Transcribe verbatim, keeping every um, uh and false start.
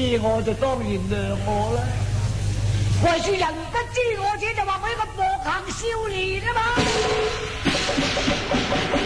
知我就當然諒我啦。為說人不知我者，就話我一個薄行少年啊嘛。